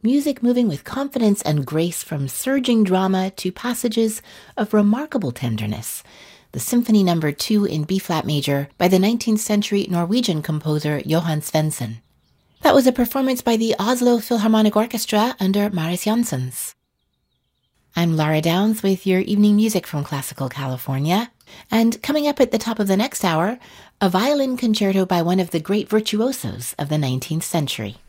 music moving with confidence and grace from surging drama to passages of remarkable tenderness. The Symphony No. 2 in B-flat major by the 19th century Norwegian composer Johan Svensson. That was a performance by the Oslo Philharmonic Orchestra under Mariss Jansons. I'm Laura Downs with your evening music from Classical California. And coming up at the top of the next hour, a violin concerto by one of the great virtuosos of the 19th century.